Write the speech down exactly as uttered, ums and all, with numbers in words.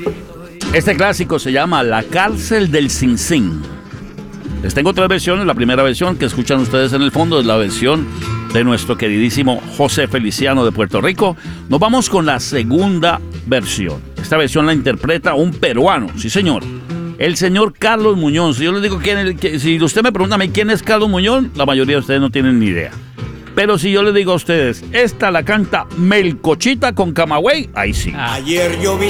Este clásico se llama La cárcel del Sin Sin. Les tengo tres versiones. La primera versión que escuchan ustedes en el fondo es la versión de nuestro queridísimo José Feliciano de Puerto Rico. Nos vamos con la segunda versión. Esta versión la interpreta un peruano, sí señor, el señor Carlos Muñoz. Si yo les digo quién es, que, si usted me pregunta a mí quién es Carlos Muñoz, la mayoría de ustedes no tienen ni idea. Pero si yo les digo a ustedes, esta la canta Melcochita con Camagüey, ahí sí. Ayer yo vi